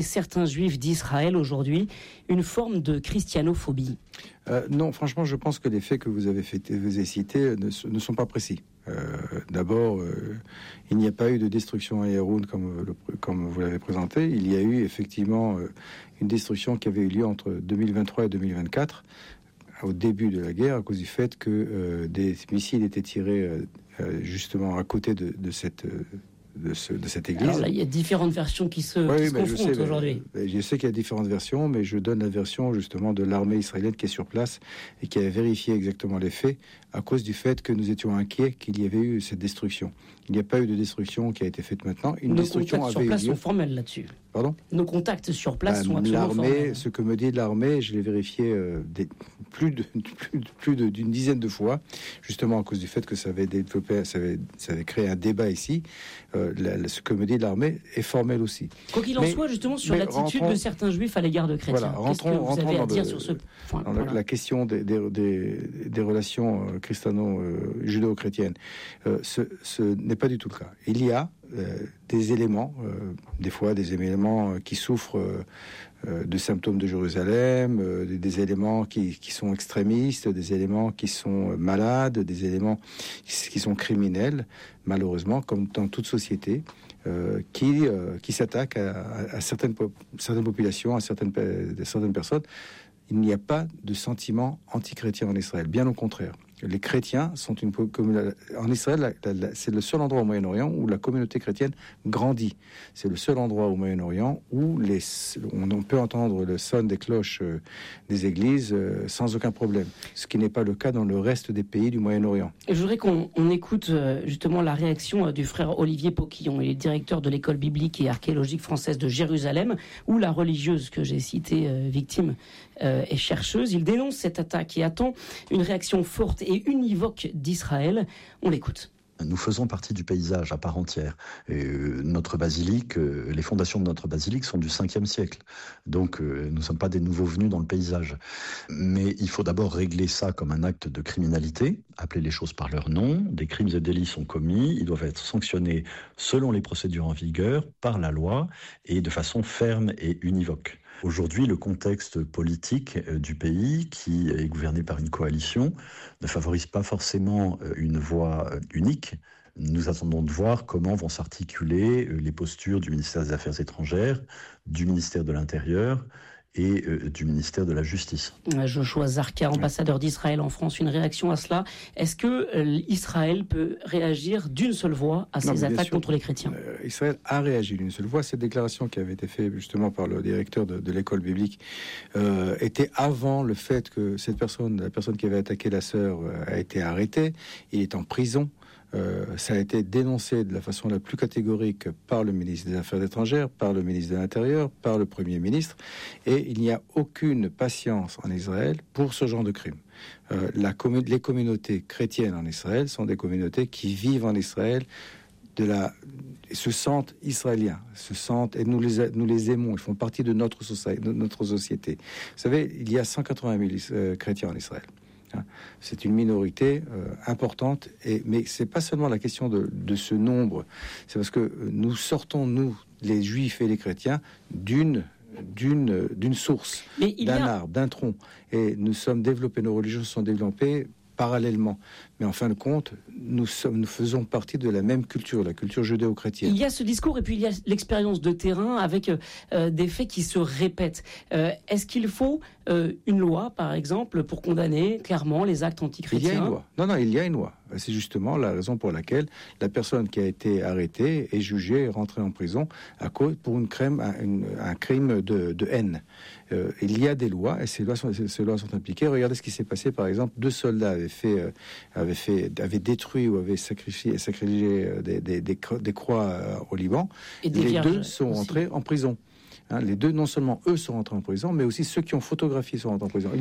Certains juifs d'Israël aujourd'hui une forme de christianophobie? Non, franchement, je pense que les faits que vous avez cités ne sont pas précis. D'abord, il n'y a pas eu de destruction à Yaroun comme vous l'avez présenté. Il y a eu effectivement une destruction qui avait eu lieu entre 2023 et 2024, au début de la guerre, à cause du fait que des missiles étaient tirés justement à côté de cette église. Alors là, il y a différentes versions qui se confrontent aujourd'hui. Je sais qu'il y a différentes versions, mais je donne la version justement de l'armée israélienne qui est sur place et qui a vérifié exactement les faits à cause du fait que nous étions inquiets qu'il y avait eu cette destruction. Il n'y a pas eu de destruction qui a été faite maintenant. Nos contacts sur place sont formels là-dessus. Pardon ? Nos contacts sur place sont absolument formels. Ce que me dit l'armée, je l'ai vérifié plus d'une dizaine de fois, justement à cause du fait que ça avait créé un débat ici. Ce que me dit l'armée est formel aussi. Quoi qu'il en soit, justement, sur l'attitude de certains juifs à l'égard de chrétiens. Voilà, qu'est-ce que vous avez à dire sur ce point? La question des relations judéo-chrétiennes, ce n'est pas du tout le cas. Il y a des éléments, des fois des éléments qui souffrent de symptômes de Jérusalem, des éléments qui sont extrémistes, des éléments qui sont malades, des éléments qui sont criminels, malheureusement, comme dans toute société, qui s'attaquent à certaines populations, à certaines personnes. Il n'y a pas de sentiment anti-chrétien en Israël, bien au contraire. Les chrétiens sont en Israël, c'est le seul endroit au Moyen-Orient où la communauté chrétienne grandit. C'est le seul endroit au Moyen-Orient où on peut entendre le son des cloches des églises sans aucun problème. Ce qui n'est pas le cas dans le reste des pays du Moyen-Orient. Et je voudrais qu'on écoute justement la réaction du frère Olivier Poquillon. Il est directeur de l'école biblique et archéologique française de Jérusalem, où la religieuse que j'ai citée, victime, est chercheuse. Il dénonce cette attaque et attend une réaction forte et univoque d'Israël. On l'écoute. Nous faisons partie du paysage à part entière. Notre basilique, les fondations de notre basilique sont du 5e siècle. Donc nous ne sommes pas des nouveaux venus dans le paysage. Mais il faut d'abord régler ça comme un acte de criminalité, appeler les choses par leur nom. Des crimes et délits sont commis, ils doivent être sanctionnés selon les procédures en vigueur, par la loi, et de façon ferme et univoque. Aujourd'hui, le contexte politique du pays, qui est gouverné par une coalition, ne favorise pas forcément une voie unique. Nous attendons de voir comment vont s'articuler les postures du ministère des Affaires étrangères, du ministère de l'Intérieur et du ministère de la Justice. Joshua Zarka, ambassadeur d'Israël en France, une réaction à cela. Est-ce que Israël peut réagir d'une seule voix à ces attaques contre les chrétiens? Israël a réagi d'une seule voix. Cette déclaration qui avait été faite justement par le directeur de l'école biblique était avant le fait que la personne qui avait attaqué la sœur a été arrêtée. Il est en prison. Ça a été dénoncé de la façon la plus catégorique par le ministre des Affaires étrangères, par le ministre de l'Intérieur, par le Premier ministre, et il n'y a aucune patience en Israël pour ce genre de crime. Les communautés chrétiennes en Israël sont des communautés qui vivent en Israël, se sentent israéliens, et nous les aimons, ils font partie de notre société. Vous savez, il y a 180 000 chrétiens en Israël. C'est une minorité importante, mais c'est pas seulement la question de ce nombre, c'est parce que nous sortons, nous, les juifs et les chrétiens, d'une source, d'un arbre, d'un tronc, et nos religions sont développées parallèlement. Mais en fin de compte, nous faisons partie de la même culture, la culture judéo-chrétienne. Il y a ce discours et puis il y a l'expérience de terrain avec des faits qui se répètent. Est-ce qu'il faut une loi, par exemple, pour condamner clairement les actes antichrétiens? Il y a une loi. Non, il y a une loi. C'est justement la raison pour laquelle la personne qui a été arrêtée est jugée et rentrée en prison pour un crime de haine. Il y a des lois et ces lois sont appliquées. Regardez ce qui s'est passé, par exemple, 2 soldats avaient détruit ou avaient sacrilégé des croix au Liban. Et les 2 sont rentrés en prison. Les 2, non seulement eux sont rentrés en prison, mais aussi ceux qui ont photographié sont rentrés en prison.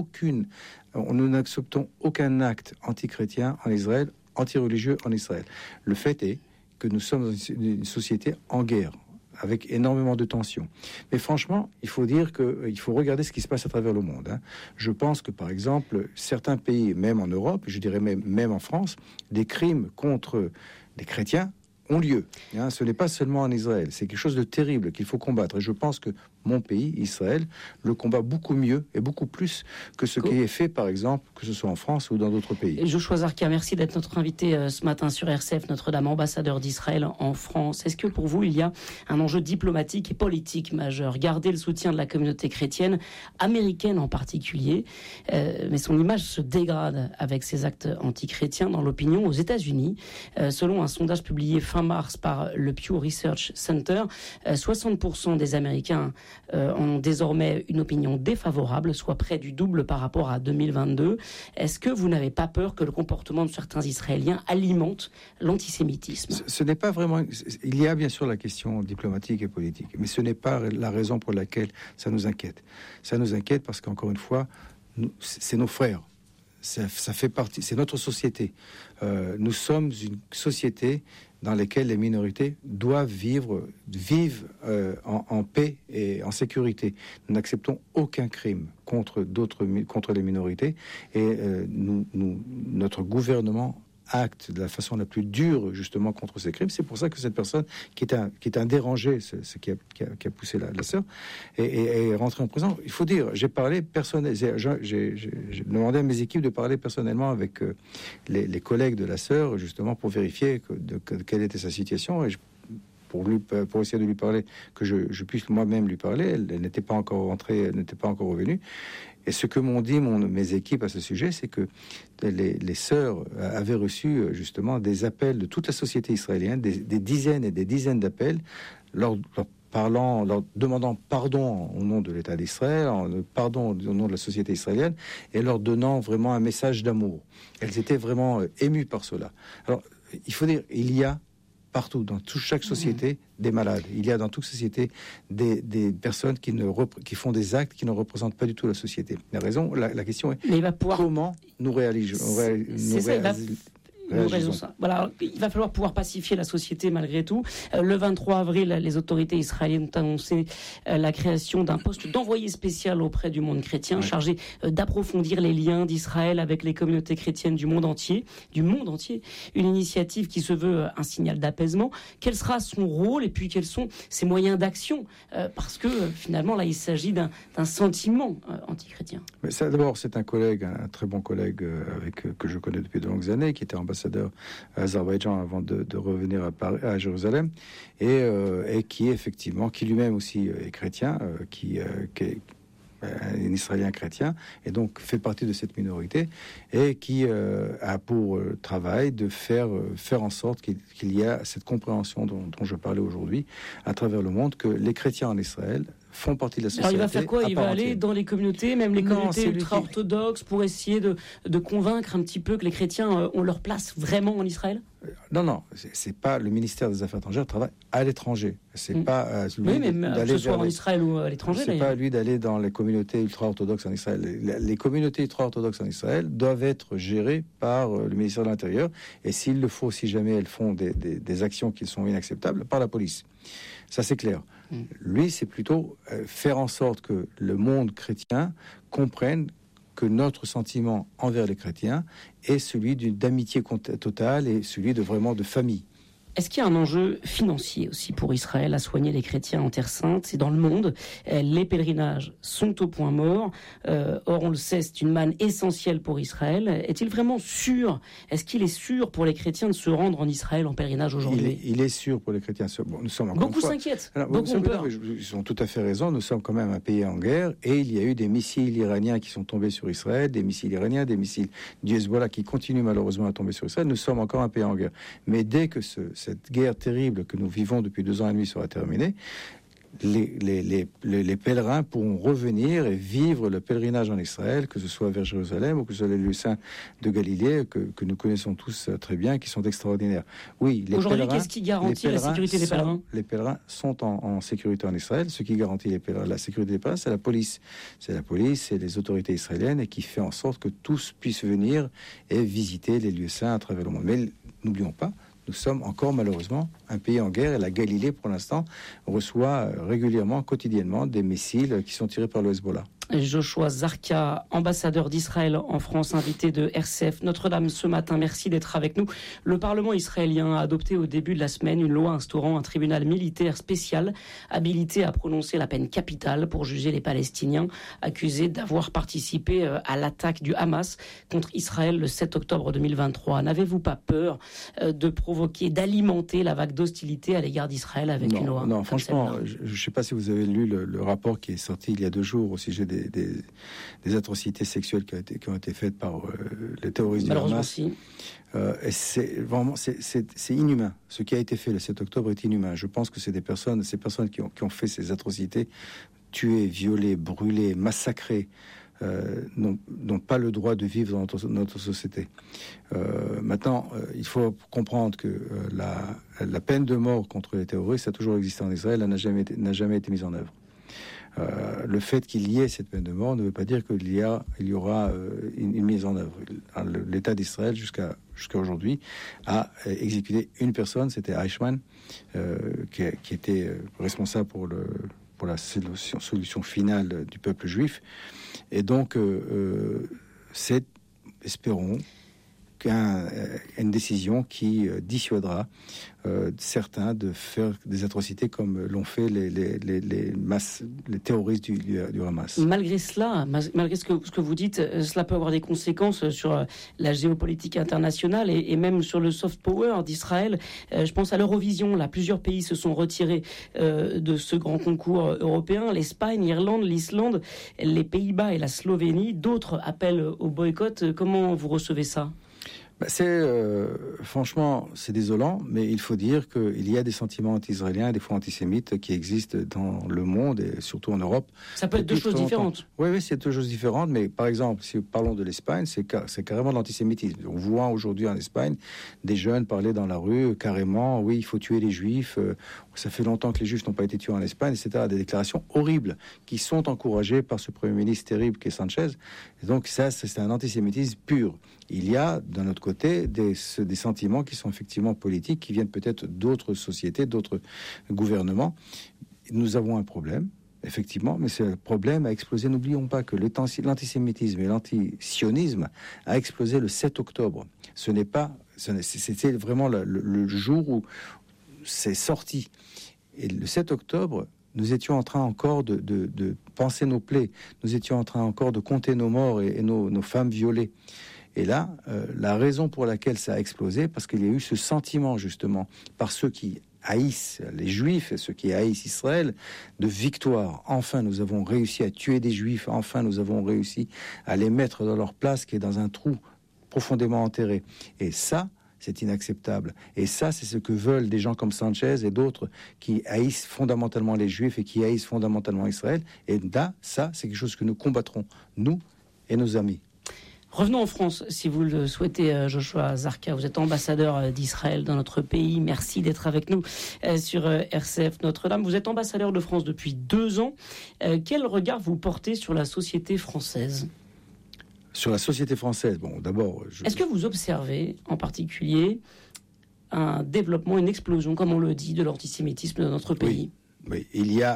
Nous n'acceptons aucun acte antichrétien en Israël, anti-religieux en Israël. Le fait est que nous sommes une société en guerre, avec énormément de tensions. Mais franchement, il faut regarder ce qui se passe à travers le monde. Je pense que, par exemple, certains pays, même en Europe, je dirais même en France, des crimes contre des chrétiens ont lieu. Ce n'est pas seulement en Israël. C'est quelque chose de terrible qu'il faut combattre. Et je pense que mon pays, Israël, le combat beaucoup mieux et beaucoup plus que ce qui est fait, par exemple, que ce soit en France ou dans d'autres pays. Et Joshua Zarka, merci d'être notre invité ce matin sur RCF, Notre-Dame, ambassadeur d'Israël en France. Est-ce que pour vous, il y a un enjeu diplomatique et politique majeur? Garder le soutien de la communauté chrétienne, américaine en particulier, mais son image se dégrade avec ces actes antichrétiens dans l'opinion aux États-Unis. Selon un sondage publié fin mars par le Pew Research Center, 60% des Américains ont désormais une opinion défavorable, soit près du double par rapport à 2022. Est-ce que vous n'avez pas peur que le comportement de certains Israéliens alimente l'antisémitisme? Ce n'est pas vraiment... Il y a bien sûr la question diplomatique et politique, mais ce n'est pas la raison pour laquelle ça nous inquiète. Ça nous inquiète parce qu'encore une fois, c'est nos frères. Ça fait partie, c'est notre société. Nous sommes une société dans laquelle les minorités doivent vivent en paix et en sécurité. Nous n'acceptons aucun crime contre les minorités, et notre gouvernement acte de la façon la plus dure justement contre ces crimes. C'est pour ça que cette personne qui est un dérangé, ce qui a poussé la sœur, est rentrée en prison. Il faut dire, j'ai parlé personnellement, j'ai demandé à mes équipes de parler personnellement avec les collègues de la sœur, justement pour vérifier quelle était sa situation, et pour essayer de lui parler, que je puisse moi-même lui parler. Elle n'était pas encore rentrée, elle n'était pas encore revenue. Et ce que m'ont dit mes équipes à ce sujet, c'est que les sœurs avaient reçu justement des appels de toute la société israélienne, des dizaines et des dizaines d'appels, leur demandant pardon au nom de l'État d'Israël, pardon au nom de la société israélienne, et leur donnant vraiment un message d'amour. Elles étaient vraiment émues par cela. Alors, il faut dire, il y a partout, dans chaque société, des malades. Il y a dans toute société des personnes qui font des actes qui ne représentent pas du tout la société. La question est comment nous réalisons. Voilà, il va falloir pouvoir pacifier la société malgré tout. Le 23 avril, les autorités israéliennes ont annoncé la création d'un poste d'envoyé spécial auprès du monde chrétien, chargé d'approfondir les liens d'Israël avec les communautés chrétiennes du monde entier. Une initiative qui se veut un signal d'apaisement. Quel sera son rôle et puis quels sont ses moyens d'action? Parce que finalement, là, il s'agit d'un sentiment antichrétien. Mais ça, d'abord, c'est un très bon collègue que je connais depuis de longues années, qui était ambassadeur à Azerbaïdjan avant de revenir à Jérusalem, et qui lui-même aussi est chrétien, qui est un Israélien chrétien, et donc fait partie de cette minorité, et qui a pour travail de faire en sorte qu'il y a cette compréhension dont je parlais aujourd'hui à travers le monde, que les chrétiens en Israël font partie de la société. Alors il va faire quoi? Il va aller dans les communautés, même les communautés ultra-orthodoxes, pour essayer de convaincre un petit peu que les chrétiens ont leur place vraiment en Israël? Non, c'est pas le ministère des Affaires étrangères travaille à l'étranger. C'est pas lui que ce soit en Israël ou à l'étranger. C'est pas lui d'aller dans les communautés ultra-orthodoxes en Israël. Les communautés ultra-orthodoxes en Israël doivent être gérées par le ministère de l'Intérieur, et s'il le faut, si jamais elles font des actions qui sont inacceptables, par la police. Ça, c'est clair. Lui, c'est plutôt faire en sorte que le monde chrétien comprenne que notre sentiment envers les chrétiens est celui d'amitié totale et celui de famille. Est-ce qu'il y a un enjeu financier aussi pour Israël à soigner les chrétiens en Terre Sainte? C'est dans le monde. Les pèlerinages sont au point mort. Or, on le sait, c'est une manne essentielle pour Israël. Est-il vraiment sûr? Est-ce qu'il est sûr pour les chrétiens de se rendre en Israël en pèlerinage aujourd'hui? Il est sûr pour les chrétiens. Nous sommes encore beaucoup s'inquiètent. Beaucoup ont peur. Ils ont tout à fait raison. Nous sommes quand même un pays en guerre, et il y a eu des missiles iraniens qui sont tombés sur Israël, des missiles iraniens, des missiles du Hezbollah qui continuent malheureusement à tomber sur Israël. Nous sommes encore un pays en guerre. Mais dès que cette guerre terrible que nous vivons depuis 2 ans et demi sera terminée, les pèlerins pourront revenir et vivre le pèlerinage en Israël, que ce soit vers Jérusalem ou que ce soit les lieux saints de Galilée, que nous connaissons tous très bien, qui sont extraordinaires. Oui, aujourd'hui, qu'est-ce qui garantit la sécurité des pèlerins? Les pèlerins sont en sécurité en Israël. Ce qui garantit la sécurité des pèlerins, c'est la police. C'est la police, c'est les autorités israéliennes, et qui fait en sorte que tous puissent venir et visiter les lieux saints à travers le monde. Mais n'oublions pas, nous sommes encore malheureusement un pays en guerre, et la Galilée, pour l'instant, reçoit régulièrement, quotidiennement, des missiles qui sont tirés par le Hezbollah. Joshua Zarka, ambassadeur d'Israël en France, invité de RCF Notre-Dame ce matin. Merci d'être avec nous. Le Parlement israélien a adopté au début de la semaine une loi instaurant un tribunal militaire spécial habilité à prononcer la peine capitale pour juger les Palestiniens accusés d'avoir participé à l'attaque du Hamas contre Israël le 7 octobre 2023. N'avez-vous pas peur de provoquer, d'alimenter la vague d'hostilité à l'égard d'Israël avec une loi? Non, franchement, je ne sais pas si vous avez lu le rapport qui est sorti il y a 2 jours au sujet des atrocités sexuelles qui ont été faites par les terroristes du Hamas. Si. Et c'est inhumain. Ce qui a été fait le 7 octobre est inhumain. Je pense que ces personnes qui ont fait ces atrocités, tuées, violées, brûlées, massacrées, n'ont pas le droit de vivre dans notre société. Maintenant, il faut comprendre que la peine de mort contre les terroristes a toujours existé en Israël, elle n'a jamais été mise en œuvre. Le fait qu'il y ait cette peine de mort ne veut pas dire qu'il y aura une mise en œuvre. L'État d'Israël, jusqu'à aujourd'hui, a exécuté une personne, c'était Eichmann, qui était responsable pour la solution finale du peuple juif. Et donc, espérons, une décision qui dissuadera certains de faire des atrocités comme l'ont fait les terroristes du Hamas. Malgré cela, malgré ce que vous dites, cela peut avoir des conséquences sur la géopolitique internationale et même sur le soft power d'Israël. Je pense à l'Eurovision. Là, plusieurs pays se sont retirés de ce grand concours européen. L'Espagne, l'Irlande, l'Islande, les Pays-Bas et la Slovénie. D'autres appellent au boycott. Comment vous recevez ça ? Franchement, c'est désolant, mais il faut dire qu'il y a des sentiments anti-israéliens, des fois antisémites, qui existent dans le monde et surtout en Europe. Ça peut être 2 choses différentes. Oui, c'est 2 choses différentes, mais par exemple, si nous parlons de l'Espagne, c'est carrément de l'antisémitisme. On voit aujourd'hui en Espagne des jeunes parler dans la rue, carrément, oui, il faut tuer les Juifs, ça fait longtemps que les Juifs n'ont pas été tués en Espagne, etc. Des déclarations horribles qui sont encouragées par ce Premier ministre terrible qui est Sanchez. Et donc ça, c'est un antisémitisme pur. Il y a, d'un autre côté, des sentiments qui sont effectivement politiques, qui viennent peut-être d'autres sociétés, d'autres gouvernements. Nous avons un problème, effectivement, mais ce problème a explosé. N'oublions pas que l'antisémitisme et l'antisionisme a explosé le 7 octobre. C'était vraiment le jour où c'est sorti. Et le 7 octobre, nous étions en train encore de penser nos plaies. Nous étions en train encore de compter nos morts et nos femmes violées. Et là, la raison pour laquelle ça a explosé, parce qu'il y a eu ce sentiment, justement, par ceux qui haïssent les Juifs et ceux qui haïssent Israël, de victoire. Enfin, nous avons réussi à tuer des Juifs. Enfin, nous avons réussi à les mettre dans leur place, qui est dans un trou profondément enterré. Et ça, c'est inacceptable. Et ça, c'est ce que veulent des gens comme Sanchez et d'autres qui haïssent fondamentalement les Juifs et qui haïssent fondamentalement Israël. Et là, ça, c'est quelque chose que nous combattrons, nous et nos amis. Revenons en France, si vous le souhaitez, Joshua Zarka. Vous êtes ambassadeur d'Israël dans notre pays. Merci d'être avec nous sur RCF Notre-Dame. Vous êtes ambassadeur de France depuis 2 ans. Quel regard vous portez sur la société française ? Sur la société française, bon, d'abord... Est-ce que vous observez, en particulier, un développement, une explosion, comme on le dit, de l'antisémitisme dans notre pays ? Oui, il y a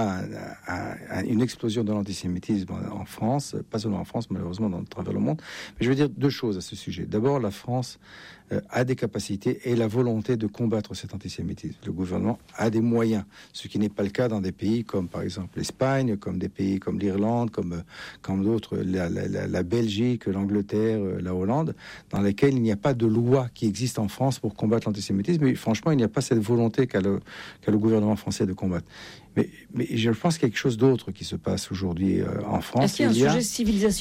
une explosion de l'antisémitisme en France, pas seulement en France, malheureusement, à travers le monde. Mais je veux dire 2 choses à ce sujet. D'abord, la France a des capacités et la volonté de combattre cet antisémitisme. Le gouvernement a des moyens, ce qui n'est pas le cas dans des pays comme, par exemple, l'Espagne, comme des pays comme l'Irlande, comme d'autres, la Belgique, l'Angleterre, la Hollande, dans lesquels il n'y a pas de loi qui existe en France pour combattre l'antisémitisme. Mais franchement, il n'y a pas cette volonté qu'a le gouvernement français de combattre. Mais je pense qu'il y a quelque chose d'autre qui se passe aujourd'hui en France. Est-ce qu'il y a un sujet civilisationnel ?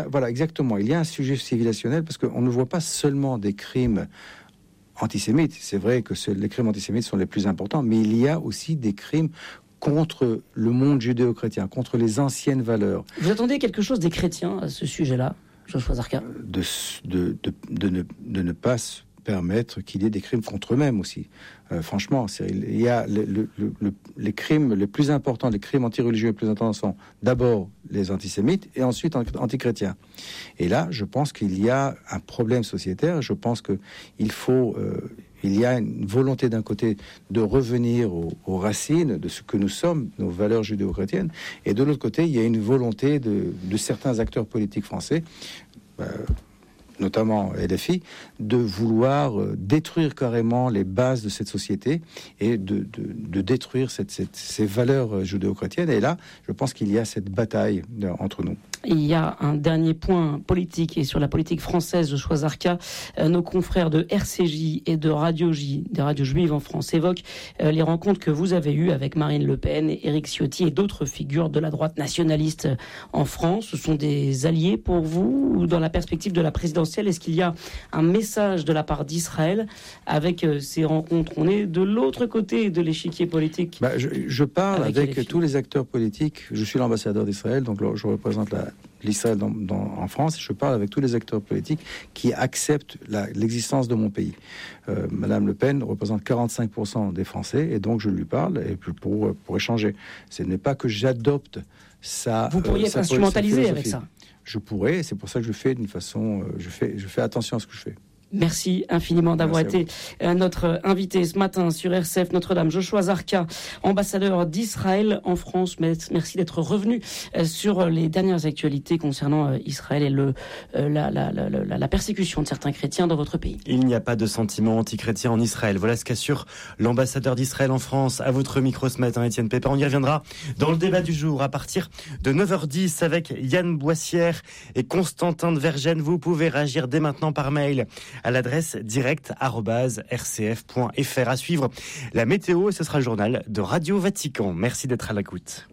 Voilà, exactement. Il y a un sujet civilisationnel parce qu'on ne voit pas seulement des crimes antisémites. C'est vrai que les crimes antisémites sont les plus importants, mais il y a aussi des crimes contre le monde judéo-chrétien, contre les anciennes valeurs. Vous attendez quelque chose des chrétiens à ce sujet-là, Joshua Zarka ? De ne pas permettre qu'il y ait des crimes contre eux-mêmes aussi. Franchement, il y a les crimes les plus importants, les crimes antireligieux les plus importants sont d'abord les antisémites et ensuite antichrétiens. Et là, je pense qu'il y a un problème sociétaire. Je pense qu'il faut Il y a une volonté d'un côté de revenir aux racines de ce que nous sommes, nos valeurs judéo-chrétiennes, et de l'autre côté, il y a une volonté de certains acteurs politiques français, notamment LFI, de vouloir détruire carrément les bases de cette société et de détruire ces valeurs judéo-chrétiennes. Et là, je pense qu'il y a cette bataille entre nous. Il y a un dernier point politique et sur la politique française de Choix-Arca. Nos confrères de RCJ et de Radio J, des radios juives en France, évoquent les rencontres que vous avez eues avec Marine Le Pen, Éric Ciotti et d'autres figures de la droite nationaliste en France. Ce sont des alliés pour vous ou dans la perspective de la présidentielle? Est-ce qu'il y a un message de la part d'Israël avec ces rencontres? On est de l'autre côté de l'échiquier politique. Je parle avec tous les acteurs politiques. Je suis l'ambassadeur d'Israël, donc je représente l'Israël en France. Je parle avec tous les acteurs politiques qui acceptent l'existence de mon pays. Madame Le Pen représente 45% des Français, et donc je lui parle et pour échanger. Ce n'est pas que j'adopte sa. Vous pourriez être instrumentalisé avec ça. Je pourrais, c'est pour ça que je fais d'une façon. Je fais attention à ce que je fais. Merci infiniment d'avoir été notre invité ce matin sur RCF Notre-Dame. Joshua Zarka, ambassadeur d'Israël en France. Merci d'être revenu sur les dernières actualités concernant Israël et la persécution de certains chrétiens dans votre pays. Il n'y a pas de sentiment anti-chrétien en Israël. Voilà ce qu'assure l'ambassadeur d'Israël en France. À votre micro ce matin, Étienne Pépin. On y reviendra dans le débat du jour à partir de 9h10 avec Yann Boissière et Constantin de Vergennes. Vous pouvez réagir dès maintenant par mail à l'adresse direct@rcf.fr. À suivre la météo, ce sera le journal de Radio Vatican. Merci d'être à l'écoute.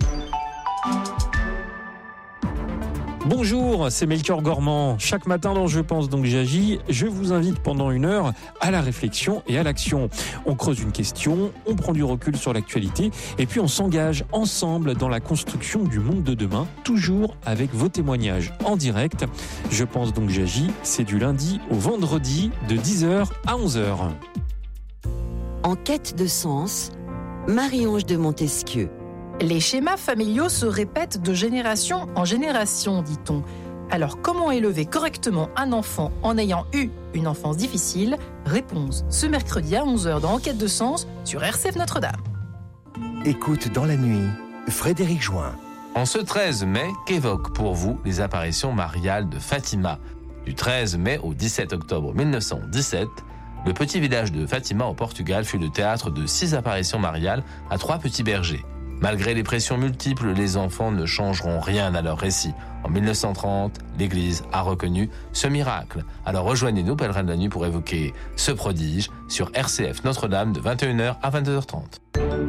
Bonjour, c'est Melchior Gormand. Chaque matin dans Je pense donc j'agis, je vous invite pendant 1 heure à la réflexion et à l'action. On creuse une question, on prend du recul sur l'actualité et puis on s'engage ensemble dans la construction du monde de demain, toujours avec vos témoignages en direct. Je pense donc j'agis, c'est du lundi au vendredi de 10h à 11h. En quête de sens, Marie-Ange de Montesquieu. Les schémas familiaux se répètent de génération en génération, dit-on. Alors, comment élever correctement un enfant en ayant eu une enfance difficile? Réponse ce mercredi à 11h dans Enquête de sens sur RCF Notre-Dame. Écoute dans la nuit, Frédéric Join. En ce 13 mai, qu'évoquent pour vous les apparitions mariales de Fatima? Du 13 mai au 17 octobre 1917, le petit village de Fatima au Portugal fut le théâtre de 6 apparitions mariales à 3 petits bergers. Malgré les pressions multiples, les enfants ne changeront rien à leur récit. En 1930, l'Église a reconnu ce miracle. Alors rejoignez-nous, pèlerins de la nuit, pour évoquer ce prodige sur RCF Notre-Dame de 21h à 22h30.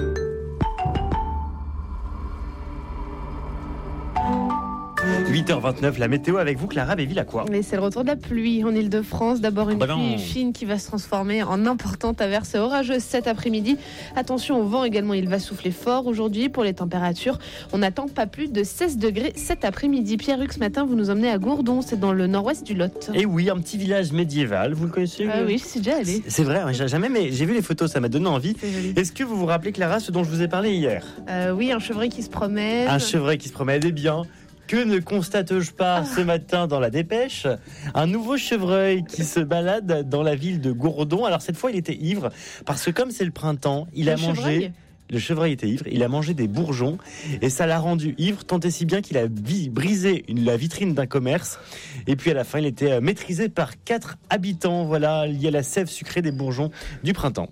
8h29, la météo avec vous, Clara Béville-Lacroix. Mais c'est le retour de la pluie en Ile-de-France. D'abord une pluie fine qui va se transformer en importante averse orageuse cet après-midi. Attention au vent également, il va souffler fort aujourd'hui. Pour les températures, on n'attend pas plus de 16 degrés cet après-midi. Pierre-Hugues, ce matin, vous nous emmenez à Gourdon, c'est dans le nord-ouest du Lot. Et oui, un petit village médiéval, vous le connaissez? Oui, je suis déjà allée. C'est vrai, jamais, mais j'ai vu les photos, ça m'a donné envie. Est-ce que vous vous rappelez, Clara, ce dont je vous ai parlé hier? Oui, un chevreuil qui se promène. Un chevreuil qui se promène, eh bien... Que ne constate-je pas ce matin dans la dépêche? Un nouveau chevreuil qui se balade dans la ville de Gourdon. Alors cette fois, il était ivre parce que comme c'est le printemps, il a mangé... Le chevreuil était ivre, il a mangé des bourgeons et ça l'a rendu ivre, tant et si bien qu'il a brisé la vitrine d'un commerce. Et puis à la fin, il était maîtrisé par 4 habitants. Voilà, lié à la sève sucrée des bourgeons du printemps.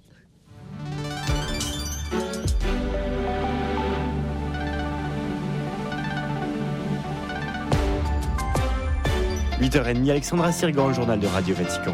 – 8h30, Alexandra Sirgan, le journal de Radio Vatican.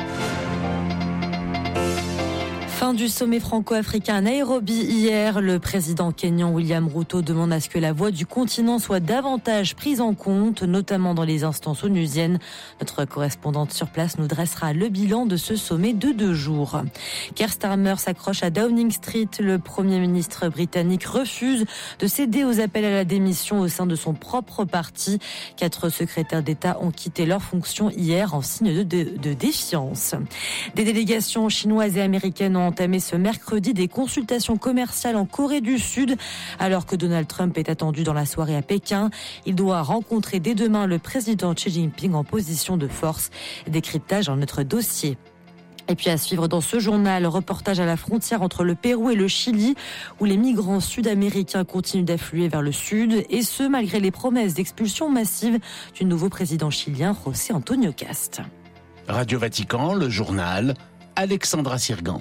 Fin du sommet franco-africain à Nairobi hier. Le président kényan William Ruto demande à ce que la voix du continent soit davantage prise en compte, notamment dans les instances onusiennes. Notre correspondante sur place nous dressera le bilan de ce sommet de 2 jours. Keir Starmer s'accroche à Downing Street. Le Premier ministre britannique refuse de céder aux appels à la démission au sein de son propre parti. 4 secrétaires d'État ont quitté leurs fonctions hier en signe de défiance. Des délégations chinoises et américaines ont entamé ce mercredi des consultations commerciales en Corée du Sud. Alors que Donald Trump est attendu dans la soirée à Pékin, il doit rencontrer dès demain le président Xi Jinping en position de force. Décryptage dans notre dossier. Et puis à suivre dans ce journal, reportage à la frontière entre le Pérou et le Chili, où les migrants sud-américains continuent d'affluer vers le sud, et ce malgré les promesses d'expulsion massive du nouveau président chilien José Antonio Cast. Radio Vatican, le journal, Alexandra Sirgan.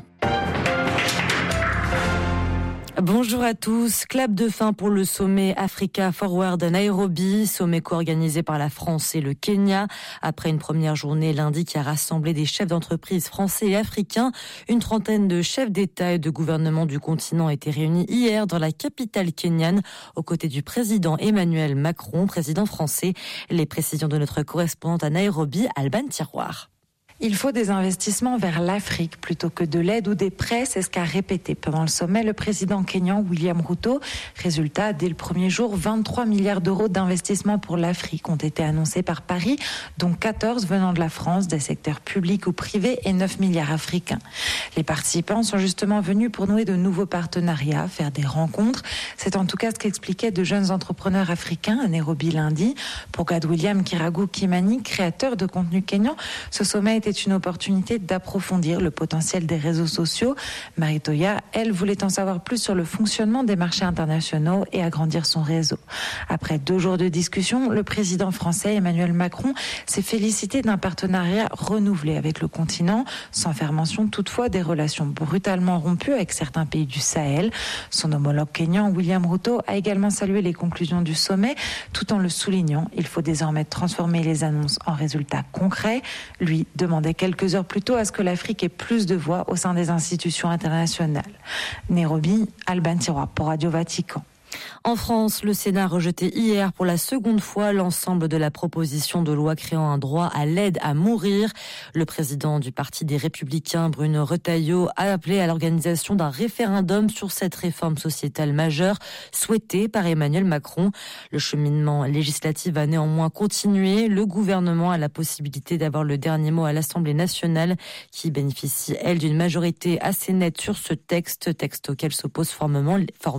Bonjour à tous. Clap de fin pour le sommet Africa Forward à Nairobi, sommet co-organisé par la France et le Kenya. Après une première journée lundi qui a rassemblé des chefs d'entreprise français et africains, une trentaine de chefs d'État et de gouvernement du continent étaient réunis hier dans la capitale kenyane, aux côtés du président Emmanuel Macron, président français. Les précisions de notre correspondante à Nairobi, Alban Tiroir. Il faut des investissements vers l'Afrique plutôt que de l'aide ou des prêts, c'est ce qu'a répété pendant le sommet le président kényan William Ruto. Résultat, dès le premier jour, 23 milliards d'euros d'investissements pour l'Afrique ont été annoncés par Paris, dont 14 venant de la France, des secteurs publics ou privés et 9 milliards africains. Les participants sont justement venus pour nouer de nouveaux partenariats, faire des rencontres. C'est en tout cas ce qu'expliquaient de jeunes entrepreneurs africains à Nairobi lundi. Pour Gad William Kiragu Kimani, créateur de contenu kényan, ce sommet était une opportunité d'approfondir le potentiel des réseaux sociaux. Marie Toya, elle, voulait en savoir plus sur le fonctionnement des marchés internationaux et agrandir son réseau. Après 2 jours de discussion, le président français Emmanuel Macron s'est félicité d'un partenariat renouvelé avec le continent, sans faire mention toutefois des relations brutalement rompues avec certains pays du Sahel. Son homologue kényan William Ruto a également salué les conclusions du sommet, tout en le soulignant. Il faut désormais transformer les annonces en résultats concrets. Lui demandait quelques heures plus tôt à ce que l'Afrique ait plus de voix au sein des institutions internationales. Nairobi, Alban Tiroir pour Radio Vatican. En France, le Sénat a rejeté hier pour la seconde fois l'ensemble de la proposition de loi créant un droit à l'aide à mourir. Le président du Parti des Républicains, Bruno Retailleau, a appelé à l'organisation d'un référendum sur cette réforme sociétale majeure souhaitée par Emmanuel Macron. Le cheminement législatif va néanmoins continuer. Le gouvernement a la possibilité d'avoir le dernier mot à l'Assemblée nationale qui bénéficie, elle, d'une majorité assez nette sur ce texte auquel s'oppose fermement,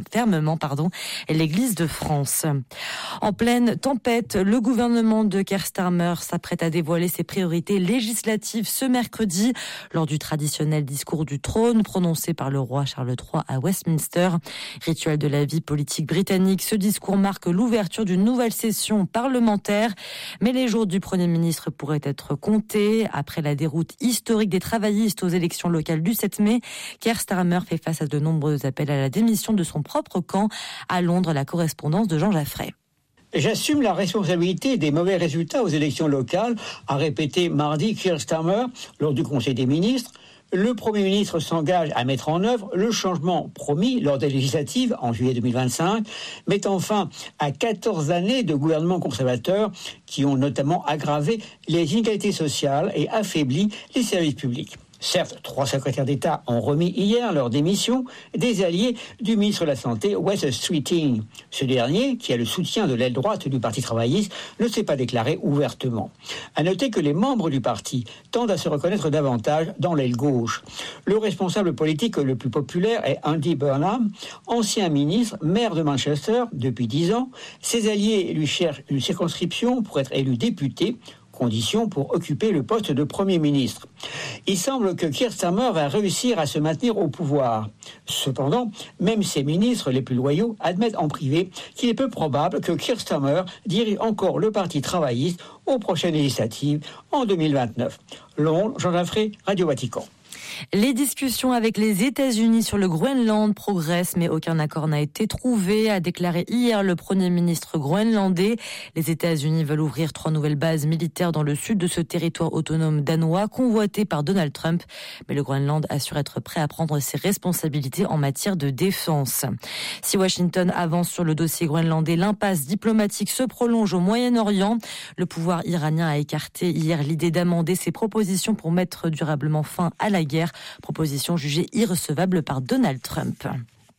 l'Église de France. En pleine tempête, le gouvernement de Keir Starmer s'apprête à dévoiler ses priorités législatives ce mercredi lors du traditionnel discours du trône prononcé par le roi Charles III à Westminster. Rituel de la vie politique britannique, ce discours marque l'ouverture d'une nouvelle session parlementaire. Mais les jours du Premier ministre pourraient être comptés. Après la déroute historique des travaillistes aux élections locales du 7 mai, Keir Starmer fait face à de nombreux appels à la démission de son propre camp. À Londres, la correspondance de Jean Jaffray. J'assume la responsabilité des mauvais résultats aux élections locales, a répété mardi Keir Starmer lors du Conseil des ministres. Le Premier ministre s'engage à mettre en œuvre le changement promis lors des législatives en juillet 2025, mettant fin à 14 années de gouvernement conservateur qui ont notamment aggravé les inégalités sociales et affaibli les services publics. Certes, 3 secrétaires d'État ont remis hier leur démission, des alliés du ministre de la Santé, Wes Streeting. Ce dernier, qui a le soutien de l'aile droite du Parti travailliste, ne s'est pas déclaré ouvertement. À noter que les membres du parti tendent à se reconnaître davantage dans l'aile gauche. Le responsable politique le plus populaire est Andy Burnham, ancien ministre, maire de Manchester depuis 10 ans. Ses alliés lui cherchent une circonscription pour être élu député, condition pour occuper le poste de Premier ministre. Il semble que Keir Starmer va réussir à se maintenir au pouvoir. Cependant, même ses ministres les plus loyaux admettent en privé qu'il est peu probable que Keir Starmer dirige encore le Parti travailliste aux prochaines législatives en 2029. Londres, Jean Jaffray, Radio Vatican. Les discussions avec les États-Unis sur le Groenland progressent, mais aucun accord n'a été trouvé, a déclaré hier le Premier ministre groenlandais. Les États-Unis veulent ouvrir 3 nouvelles bases militaires dans le sud de ce territoire autonome danois, convoité par Donald Trump. Mais le Groenland assure être prêt à prendre ses responsabilités en matière de défense. Si Washington avance sur le dossier groenlandais, l'impasse diplomatique se prolonge au Moyen-Orient. Le pouvoir iranien a écarté hier l'idée d'amender ses propositions pour mettre durablement fin à la guerre. Proposition jugée irrecevable par Donald Trump.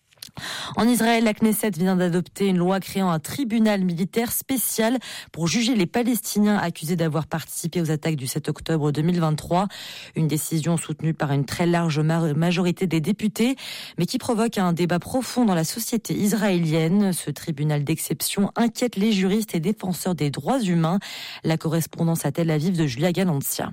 En Israël, la Knesset vient d'adopter une loi créant un tribunal militaire spécial pour juger les Palestiniens accusés d'avoir participé aux attaques du 7 octobre 2023. Une décision soutenue par une très large majorité des députés, mais qui provoque un débat profond dans la société israélienne. Ce tribunal d'exception inquiète les juristes et défenseurs des droits humains. La correspondance à Tel Aviv de Julia Galancia.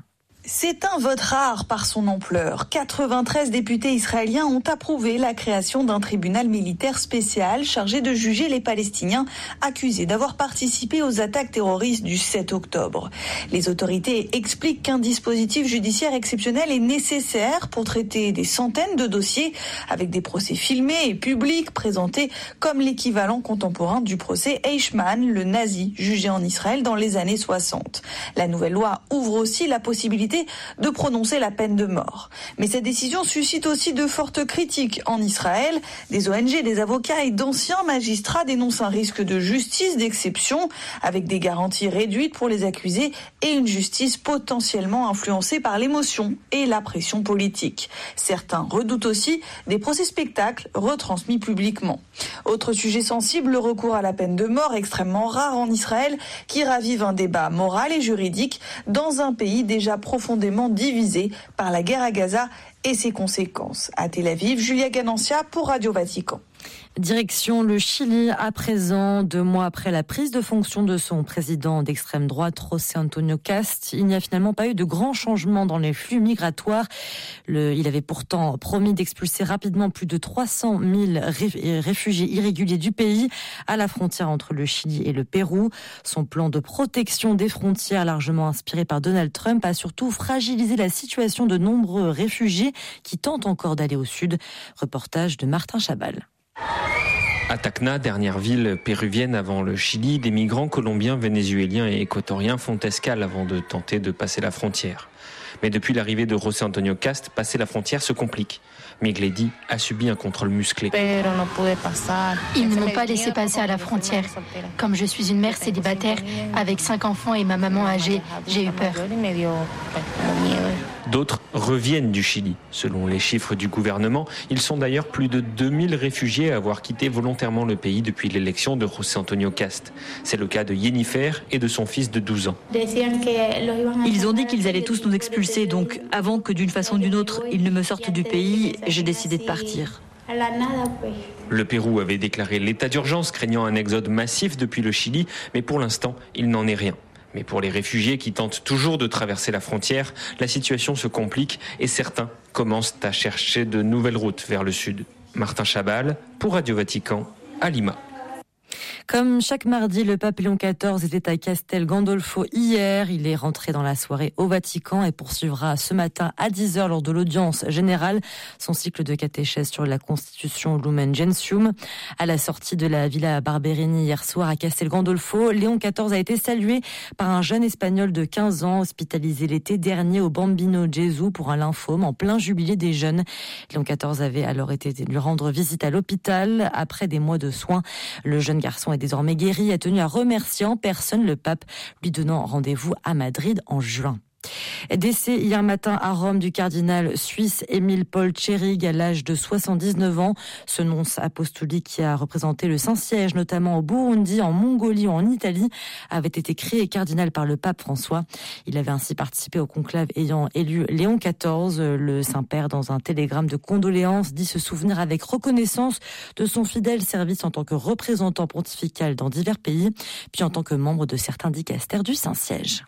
C'est un vote rare par son ampleur. 93 députés israéliens ont approuvé la création d'un tribunal militaire spécial chargé de juger les Palestiniens accusés d'avoir participé aux attaques terroristes du 7 octobre. Les autorités expliquent qu'un dispositif judiciaire exceptionnel est nécessaire pour traiter des centaines de dossiers avec des procès filmés et publics présentés comme l'équivalent contemporain du procès Eichmann, le nazi jugé en Israël dans les années 60. La nouvelle loi ouvre aussi la possibilité de prononcer la peine de mort. Mais cette décision suscite aussi de fortes critiques en Israël. Des ONG, des avocats et d'anciens magistrats dénoncent un risque de justice d'exception avec des garanties réduites pour les accusés et une justice potentiellement influencée par l'émotion et la pression politique. Certains redoutent aussi des procès spectacles retransmis publiquement. Autre sujet sensible, le recours à la peine de mort extrêmement rare en Israël qui ravive un débat moral et juridique dans un pays déjà profondément divisé par la guerre à Gaza et ses conséquences. À Tel Aviv, Julia Ganancia pour Radio Vatican. Direction le Chili à présent, 2 mois après la prise de fonction de son président d'extrême droite, José Antonio Cast. Il n'y a finalement pas eu de grands changements dans les flux migratoires. Il avait pourtant promis d'expulser rapidement plus de 300 000 réfugiés irréguliers du pays à la frontière entre le Chili et le Pérou. Son plan de protection des frontières, largement inspiré par Donald Trump, a surtout fragilisé la situation de nombreux réfugiés qui tentent encore d'aller au sud. Reportage de Martin Chabal. À Tacna, dernière ville péruvienne avant le Chili, des migrants colombiens, vénézuéliens et équatoriens font escale avant de tenter de passer la frontière. Mais depuis l'arrivée de José Antonio Cast, passer la frontière se complique. Migledi a subi un contrôle musclé. Ils ne m'ont pas laissé passer à la frontière. Comme je suis une mère célibataire avec 5 enfants et ma maman âgée, j'ai eu peur. D'autres reviennent du Chili. Selon les chiffres du gouvernement, ils sont d'ailleurs plus de 2000 réfugiés à avoir quitté volontairement le pays depuis l'élection de José Antonio Cast. C'est le cas de Jennifer et de son fils de 12 ans. Ils ont dit qu'ils allaient tous nous expulser, donc avant que d'une façon ou d'une autre, ils ne me sortent du pays, j'ai décidé de partir. Le Pérou avait déclaré l'état d'urgence, craignant un exode massif depuis le Chili, mais pour l'instant, il n'en est rien. Mais pour les réfugiés qui tentent toujours de traverser la frontière, la situation se complique et certains commencent à chercher de nouvelles routes vers le sud. Martin Chabal, pour Radio Vatican, à Lima. Comme chaque mardi, le pape Léon XIV était à Castel Gandolfo hier. Il est rentré dans la soirée au Vatican et poursuivra ce matin à 10h lors de l'audience générale son cycle de catéchèse sur la Constitution Lumen Gentium. À la sortie de la Villa Barberini hier soir à Castel Gandolfo, Léon XIV a été salué par un jeune Espagnol de 15 ans hospitalisé l'été dernier au Bambino Gesù pour un lymphome en plein jubilé des jeunes. Léon XIV avait alors été lui rendre visite à l'hôpital. Après des mois de soins, le jeune garçon est désormais guéri, a tenu à remercier en personne le pape, lui donnant rendez-vous à Madrid en juin. Décès hier matin à Rome du cardinal suisse Émile Paul Tschering à l'âge de 79 ans. Ce nonce apostolique qui a représenté le Saint-Siège, notamment au Burundi, en Mongolie ou en Italie, avait été créé cardinal par le pape François. Il avait ainsi participé au conclave ayant élu Léon XIV. Le Saint-Père, dans un télégramme de condoléances, dit se souvenir avec reconnaissance de son fidèle service en tant que représentant pontifical dans divers pays, puis en tant que membre de certains dicastères du Saint-Siège.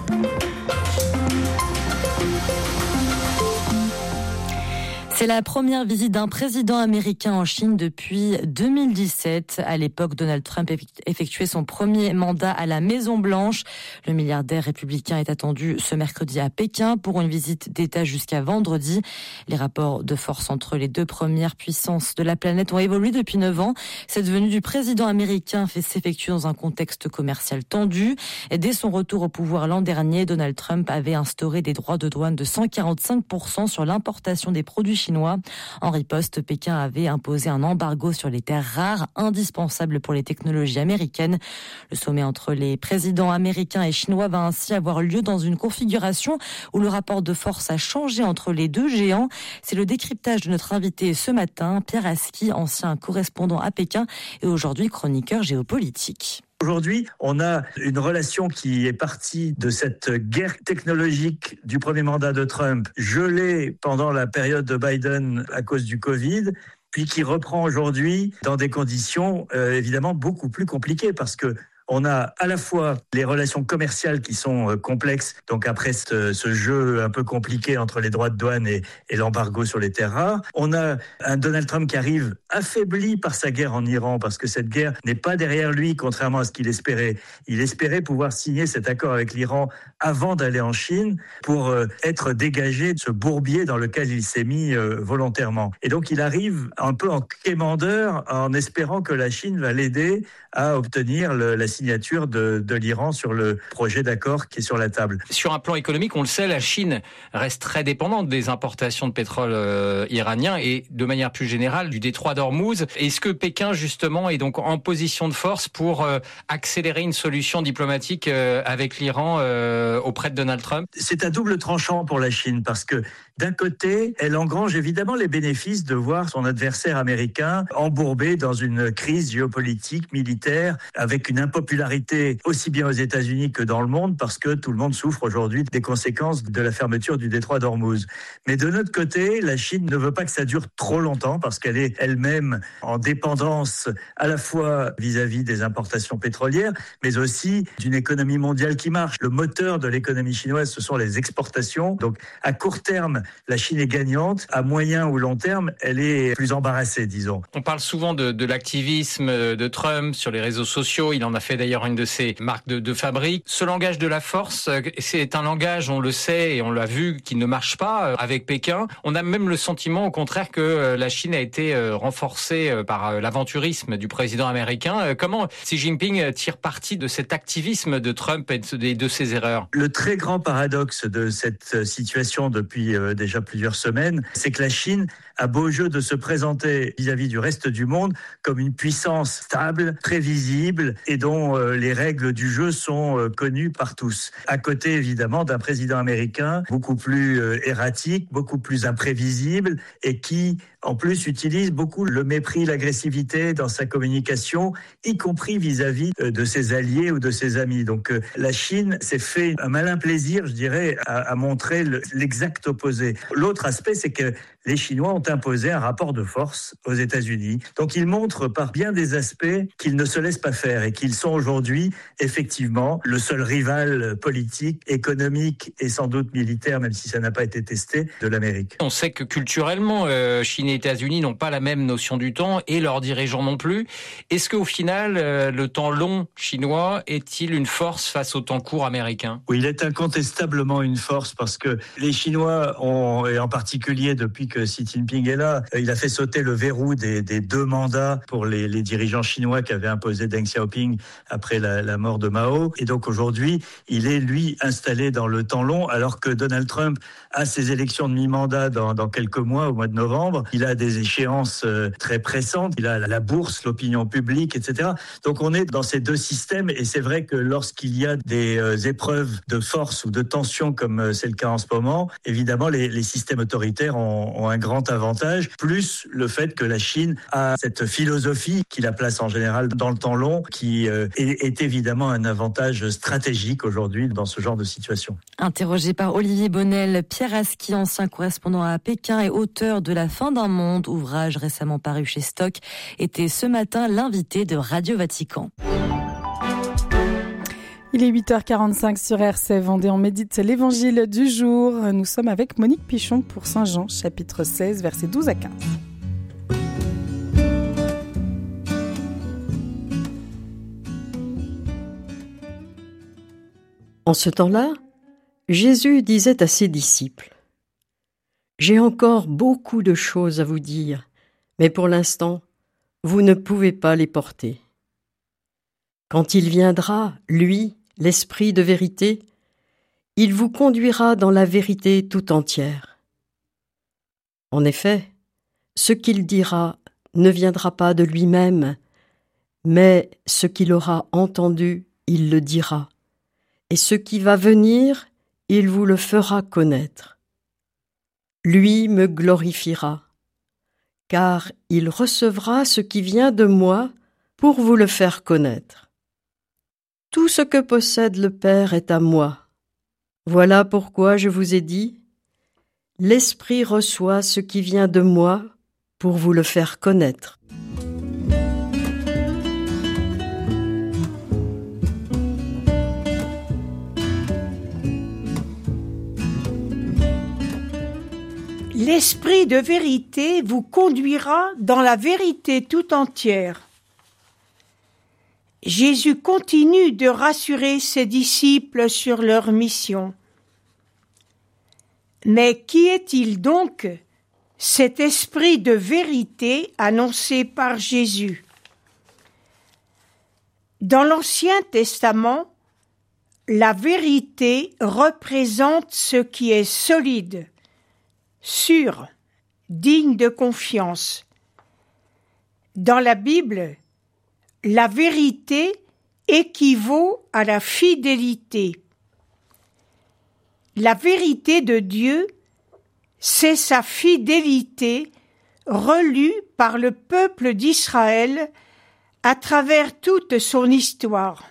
C'est la première visite d'un président américain en Chine depuis 2017. À l'époque, Donald Trump effectuait son premier mandat à la Maison-Blanche. Le milliardaire républicain est attendu ce mercredi à Pékin pour une visite d'État jusqu'à vendredi. Les rapports de force entre les deux premières puissances de la planète ont évolué depuis 9 ans. Cette venue du président américain s'effectue dans un contexte commercial tendu. Et dès son retour au pouvoir l'an dernier, Donald Trump avait instauré des droits de douane de 145% sur l'importation des produits chinois. En riposte, Pékin avait imposé un embargo sur les terres rares indispensables pour les technologies américaines. Le sommet entre les présidents américains et chinois va ainsi avoir lieu dans une configuration où le rapport de force a changé entre les deux géants. C'est le décryptage de notre invité ce matin, Pierre Aski, ancien correspondant à Pékin et aujourd'hui chroniqueur géopolitique. Aujourd'hui, on a une relation qui est partie de cette guerre technologique du premier mandat de Trump, gelée pendant la période de Biden à cause du Covid, puis qui reprend aujourd'hui dans des conditions évidemment beaucoup plus compliquées parce que On a à la fois les relations commerciales qui sont complexes, donc après ce jeu un peu compliqué entre les droits de douane et l'embargo sur les terres rares. On a un Donald Trump qui arrive affaibli par sa guerre en Iran, parce que cette guerre n'est pas derrière lui, contrairement à ce qu'il espérait. Il espérait pouvoir signer cet accord avec l'Iran avant d'aller en Chine pour être dégagé de ce bourbier dans lequel il s'est mis volontairement. Et donc il arrive un peu en quémandeur en espérant que la Chine va l'aider à obtenir la signature de l'Iran sur le projet d'accord qui est sur la table. Sur un plan économique, on le sait, la Chine reste très dépendante des importations de pétrole iranien et de manière plus générale du détroit d'Ormuz. Est-ce que Pékin justement est donc en position de force pour accélérer une solution diplomatique avec l'Iran auprès de Donald Trump? C'est à double tranchant pour la Chine parce que d'un côté, elle engrange évidemment les bénéfices de voir son adversaire américain embourbé dans une crise géopolitique, militaire, avec une impopularité aussi bien aux États-Unis que dans le monde, parce que tout le monde souffre aujourd'hui des conséquences de la fermeture du détroit d'Ormuz. Mais de notre côté, la Chine ne veut pas que ça dure trop longtemps, parce qu'elle est elle-même en dépendance à la fois vis-à-vis des importations pétrolières, mais aussi d'une économie mondiale qui marche. Le moteur de l'économie chinoise, ce sont les exportations. Donc, à court terme, la Chine est gagnante. À moyen ou long terme, elle est plus embarrassée, disons. On parle souvent de l'activisme de Trump sur les réseaux sociaux. Il en a fait d'ailleurs une de ses marques de fabrique. Ce langage de la force, c'est un langage, on le sait et on l'a vu, qui ne marche pas avec Pékin. On a même le sentiment, au contraire, que la Chine a été renforcée par l'aventurisme du président américain. Comment Xi Jinping tire parti de cet activisme de Trump et de ses erreurs? Le très grand paradoxe de cette situation depuis déjà plusieurs semaines, c'est que la Chine a beau jeu de se présenter vis-à-vis du reste du monde comme une puissance stable, prévisible et dont les règles du jeu sont connues par tous. À côté, évidemment, d'un président américain beaucoup plus erratique, beaucoup plus imprévisible et qui, en plus, utilise beaucoup le mépris, l'agressivité dans sa communication, y compris vis-à-vis de ses alliés ou de ses amis. Donc la Chine s'est fait un malin plaisir, je dirais, à montrer l'exact opposé. L'autre aspect, c'est que les Chinois ont imposé un rapport de force aux États-Unis. Donc ils montrent par bien des aspects qu'ils ne se laissent pas faire et qu'ils sont aujourd'hui effectivement le seul rival politique, économique et sans doute militaire, même si ça n'a pas été testé, de l'Amérique. On sait que culturellement, Chine et États-Unis n'ont pas la même notion du temps et leurs dirigeants non plus. Est-ce qu'au final, le temps long chinois est-il une force face au temps court américain? Oui, il est incontestablement une force parce que les Chinois ont, et en particulier depuis que Xi Jinping est là, il a fait sauter le verrou des 2 mandats pour les dirigeants chinois qu'avait imposé Deng Xiaoping après la mort de Mao. Et donc aujourd'hui, il est, lui, installé dans le temps long, alors que Donald Trump a ses élections de mi-mandat dans quelques mois, au mois de novembre. Il a des échéances très pressantes. Il a la bourse, l'opinion publique, etc. Donc on est dans ces 2 systèmes. Et c'est vrai que lorsqu'il y a des épreuves de force ou de tension, comme c'est le cas en ce moment, évidemment, les systèmes autoritaires ont un grand avantage, plus le fait que la Chine a cette philosophie qui la place en général dans le temps long, qui est évidemment un avantage stratégique aujourd'hui dans ce genre de situation. Interrogé par Olivier Bonnel, Pierre Aski, ancien correspondant à Pékin et auteur de La fin d'un monde, ouvrage récemment paru chez Stock, était ce matin l'invité de Radio Vatican. Il est 8h45 sur RCF Vendée. On médite l'évangile du jour. Nous sommes avec Monique Pichon pour Saint Jean, chapitre 16, versets 12 à 15. En ce temps-là, Jésus disait à ses disciples : « J'ai encore beaucoup de choses à vous dire, mais pour l'instant, vous ne pouvez pas les porter. Quand il viendra, lui, l'Esprit de vérité, il vous conduira dans la vérité tout entière. En effet, ce qu'il dira ne viendra pas de lui-même, mais ce qu'il aura entendu, il le dira, et ce qui va venir, il vous le fera connaître. Lui me glorifiera, car il recevra ce qui vient de moi pour vous le faire connaître. Tout ce que possède le Père est à moi. Voilà pourquoi je vous ai dit, l'Esprit reçoit ce qui vient de moi pour vous le faire connaître. L'esprit de vérité vous conduira dans la vérité tout entière. Jésus continue de rassurer ses disciples sur leur mission. Mais qui est-il donc, cet esprit de vérité annoncé par Jésus? Dans l'Ancien Testament, la vérité représente ce qui est solide, sûr, digne de confiance. Dans la Bible, la vérité équivaut à la fidélité. La vérité de Dieu, c'est sa fidélité relue par le peuple d'Israël à travers toute son histoire.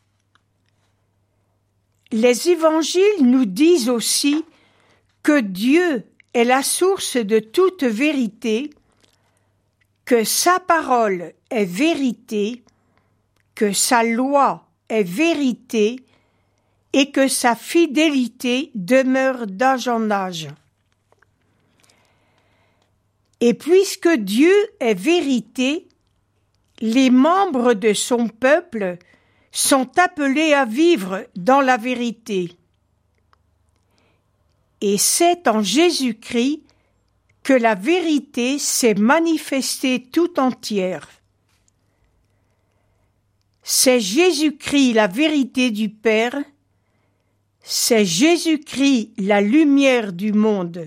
Les évangiles nous disent aussi que Dieu est la source de toute vérité, que sa parole est vérité, que sa loi est vérité et que sa fidélité demeure d'âge en âge. Et puisque Dieu est vérité, les membres de son peuple sont appelés à vivre dans la vérité. Et c'est en Jésus-Christ que la vérité s'est manifestée tout entière. C'est Jésus-Christ la vérité du Père, c'est Jésus-Christ la lumière du monde.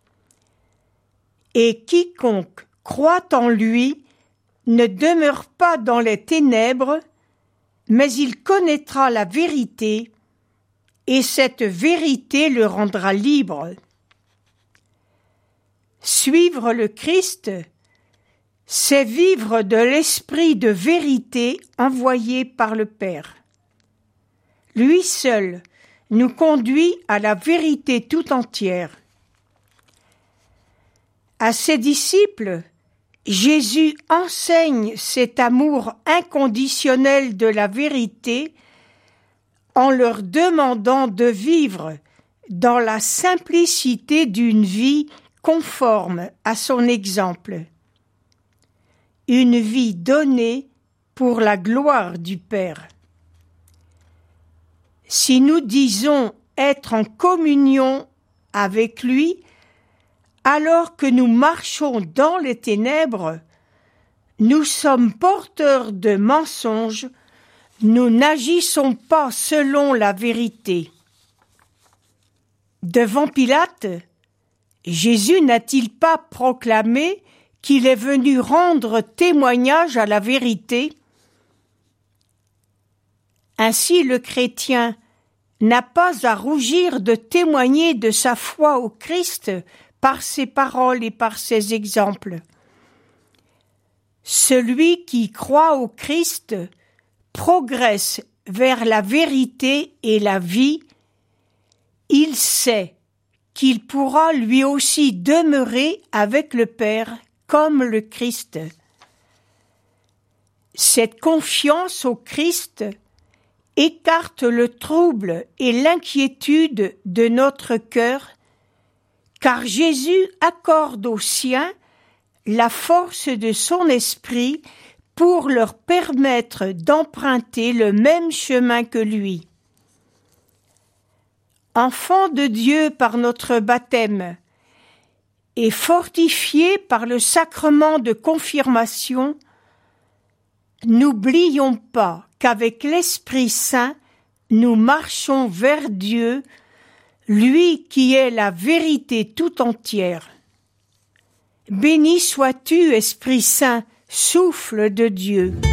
Et quiconque croit en lui ne demeure pas dans les ténèbres, mais il connaîtra la vérité, et cette vérité le rendra libre. Suivre le Christ, c'est vivre de l'esprit de vérité envoyé par le Père. Lui seul nous conduit à la vérité tout entière. À ses disciples, Jésus enseigne cet amour inconditionnel de la vérité en leur demandant de vivre dans la simplicité d'une vie conforme à son exemple. Une vie donnée pour la gloire du Père. Si nous disons être en communion avec lui, alors que nous marchons dans les ténèbres, nous sommes porteurs de mensonges, nous n'agissons pas selon la vérité. Devant Pilate, Jésus n'a-t-il pas proclamé qu'il est venu rendre témoignage à la vérité? Ainsi, le chrétien n'a pas à rougir de témoigner de sa foi au Christ par ses paroles et par ses exemples. Celui qui croit au Christ progresse vers la vérité et la vie. Il sait qu'il pourra lui aussi demeurer avec le Père comme le Christ. Cette confiance au Christ écarte le trouble et l'inquiétude de notre cœur, car Jésus accorde aux siens la force de son esprit pour leur permettre d'emprunter le même chemin que lui. Enfants de Dieu par notre baptême et fortifiés par le sacrement de confirmation, n'oublions pas qu'avec l'Esprit Saint, nous marchons vers Dieu, lui qui est la vérité tout entière. Béni sois-tu, Esprit Saint, souffle de Dieu.